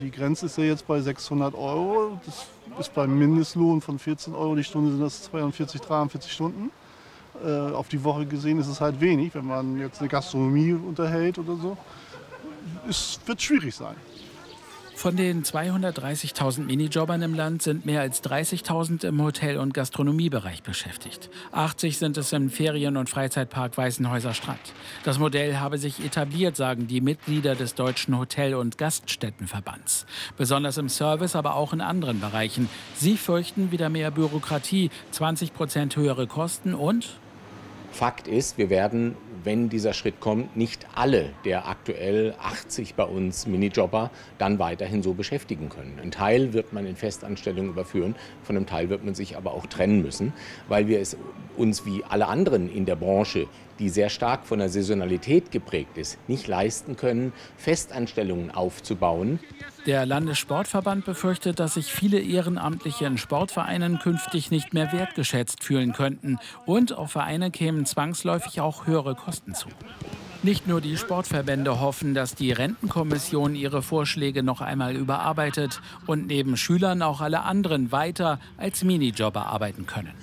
Die Grenze ist ja jetzt bei 600 €. Das ist beim Mindestlohn von 14 € die Stunde, sind das 42, 43 Stunden. Auf die Woche gesehen ist es halt wenig, wenn man jetzt eine Gastronomie unterhält oder so. Es wird schwierig sein. Von den 230.000 Minijobbern im Land sind mehr als 30.000 im Hotel- und Gastronomiebereich beschäftigt. 80 sind es im Ferien- und Freizeitpark Weißenhäuser Strand. Das Modell habe sich etabliert, sagen die Mitglieder des Deutschen Hotel- und Gaststättenverbands. Besonders im Service, aber auch in anderen Bereichen. Sie fürchten wieder mehr Bürokratie, 20% höhere Kosten und... Fakt ist, wir werden, wenn dieser Schritt kommt, nicht alle der aktuell 80 bei uns Minijobber dann weiterhin so beschäftigen können. Ein Teil wird man in Festanstellungen überführen, von einem Teil wird man sich aber auch trennen müssen, weil wir es uns wie alle anderen in der Branche, die sehr stark von der Saisonalität geprägt ist, nicht leisten können, Festanstellungen aufzubauen. Der Landessportverband befürchtet, dass sich viele Ehrenamtliche in Sportvereinen künftig nicht mehr wertgeschätzt fühlen könnten. Und auf Vereine kämen zwangsläufig auch höhere Kosten zu. Nicht nur die Sportverbände hoffen, dass die Rentenkommission ihre Vorschläge noch einmal überarbeitet und neben Schülern auch alle anderen weiter als Minijobber arbeiten können.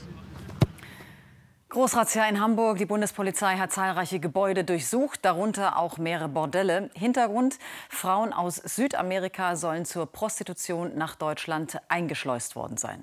Großrazzia in Hamburg. Die Bundespolizei hat zahlreiche Gebäude durchsucht, darunter auch mehrere Bordelle. Hintergrund: Frauen aus Südamerika sollen zur Prostitution nach Deutschland eingeschleust worden sein.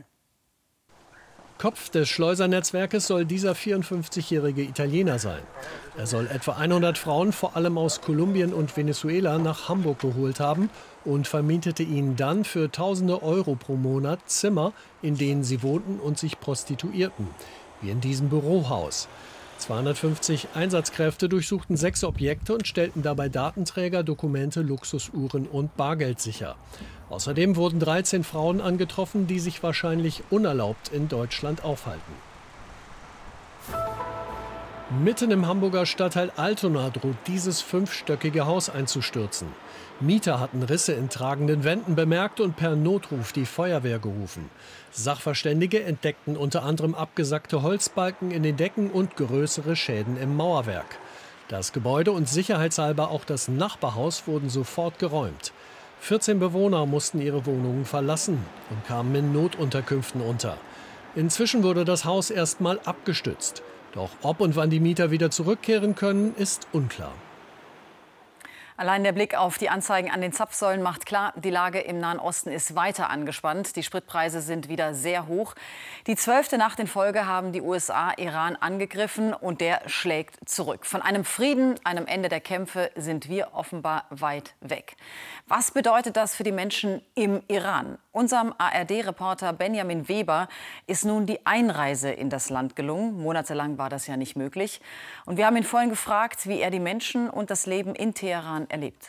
Kopf des Schleusernetzwerkes soll dieser 54-jährige Italiener sein. Er soll etwa 100 Frauen, vor allem aus Kolumbien und Venezuela, nach Hamburg geholt haben und vermietete ihnen dann für Tausende Euro pro Monat Zimmer, in denen sie wohnten und sich prostituierten. Wie in diesem Bürohaus. 250 Einsatzkräfte durchsuchten 6 Objekte und stellten dabei Datenträger, Dokumente, Luxusuhren und Bargeld sicher. Außerdem wurden 13 Frauen angetroffen, die sich wahrscheinlich unerlaubt in Deutschland aufhalten. Mitten im Hamburger Stadtteil Altona droht dieses 5-stöckige Haus einzustürzen. Mieter hatten Risse in tragenden Wänden bemerkt und per Notruf die Feuerwehr gerufen. Sachverständige entdeckten unter anderem abgesackte Holzbalken in den Decken und größere Schäden im Mauerwerk. Das Gebäude und sicherheitshalber auch das Nachbarhaus wurden sofort geräumt. 14 Bewohner mussten ihre Wohnungen verlassen und kamen in Notunterkünften unter. Inzwischen wurde das Haus erstmal abgestützt. Doch ob und wann die Mieter wieder zurückkehren können, ist unklar. Allein der Blick auf die Anzeigen an den Zapfsäulen macht klar, die Lage im Nahen Osten ist weiter angespannt. Die Spritpreise sind wieder sehr hoch. Die 12. Nacht in Folge haben die USA Iran angegriffen und der schlägt zurück. Von einem Frieden, einem Ende der Kämpfe sind wir offenbar weit weg. Was bedeutet das für die Menschen im Iran? Unserem ARD-Reporter Benjamin Weber ist nun die Einreise in das Land gelungen. Monatelang war das ja nicht möglich. Und wir haben ihn vorhin gefragt, wie er die Menschen und das Leben in Teheran erlebt.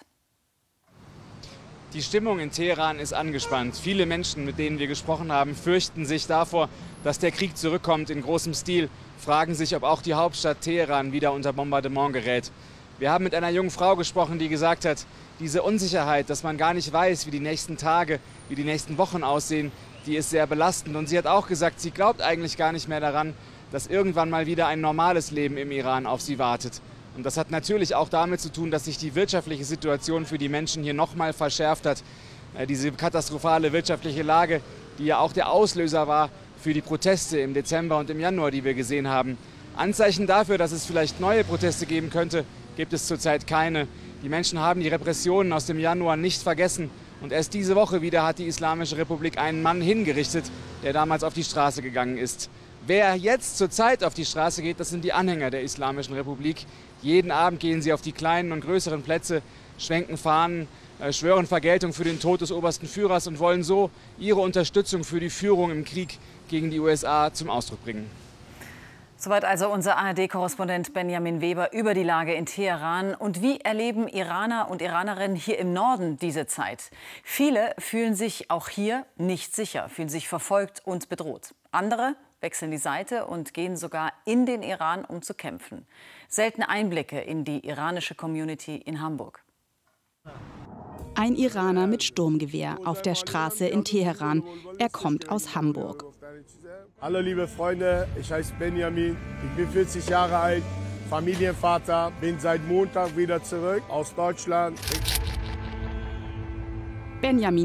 Die Stimmung in Teheran ist angespannt. Viele Menschen, mit denen wir gesprochen haben, fürchten sich davor, dass der Krieg zurückkommt in großem Stil, fragen sich, ob auch die Hauptstadt Teheran wieder unter Bombardement gerät. Wir haben mit einer jungen Frau gesprochen, die gesagt hat, diese Unsicherheit, dass man gar nicht weiß, wie die nächsten Tage, wie die nächsten Wochen aussehen, die ist sehr belastend. Und sie hat auch gesagt, sie glaubt eigentlich gar nicht mehr daran, dass irgendwann mal wieder ein normales Leben im Iran auf sie wartet. Und das hat natürlich auch damit zu tun, dass sich die wirtschaftliche Situation für die Menschen hier noch mal verschärft hat. Diese katastrophale wirtschaftliche Lage, die ja auch der Auslöser war für die Proteste im Dezember und im Januar, die wir gesehen haben. Anzeichen dafür, dass es vielleicht neue Proteste geben könnte, gibt es zurzeit keine. Die Menschen haben die Repressionen aus dem Januar nicht vergessen. Und erst diese Woche wieder hat die Islamische Republik einen Mann hingerichtet, der damals auf die Straße gegangen ist. Wer jetzt zurzeit auf die Straße geht, das sind die Anhänger der Islamischen Republik. Jeden Abend gehen sie auf die kleinen und größeren Plätze, schwenken Fahnen, schwören Vergeltung für den Tod des obersten Führers und wollen so ihre Unterstützung für die Führung im Krieg gegen die USA zum Ausdruck bringen. Soweit also unser ARD-Korrespondent Benjamin Weber über die Lage in Teheran. Und wie erleben Iraner und Iranerinnen hier im Norden diese Zeit? Viele fühlen sich auch hier nicht sicher, fühlen sich verfolgt und bedroht. Andere wechseln die Seite und gehen sogar in den Iran, um zu kämpfen. Seltene Einblicke in die iranische Community in Hamburg. Ein Iraner mit Sturmgewehr auf der Straße in Teheran. Er kommt aus Hamburg. Hallo liebe Freunde, ich heiße Benjamin, ich bin 40 Jahre alt, Familienvater, bin seit Montag wieder zurück aus Deutschland. Benjamin